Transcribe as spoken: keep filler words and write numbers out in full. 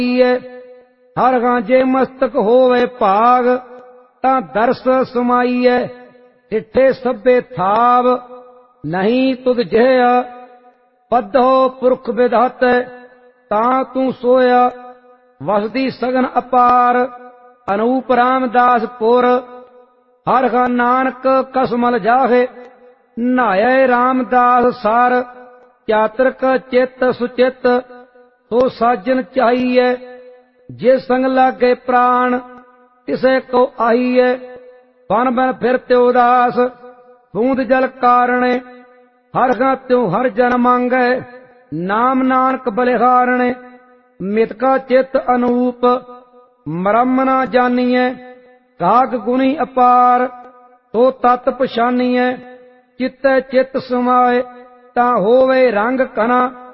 हर गांजे मस्तक होवे भाग तां दरस समाईए। डिठे सभे थाव नहीं तुद जिहा पद्धो पुरख विधात तां तू सोया। वसदी सगन अपार अनूप रामदास पुर हर गा नानक कसमल जाहे। नहाए रामदास सार चातरक चित सुचित तो साजन चाहिए। जे संग लागे प्राण तिसे को आईए। बन बन फिरते उदास बूंद जल कारणे हर गा त्यों हर जन मांगे। नाम नानक बलिहारणे मितका चित अनूप मरम न जानिए। काग गुणी अपार तो तत पछानिए। चित्ते चित समाए ता होवे रंग कना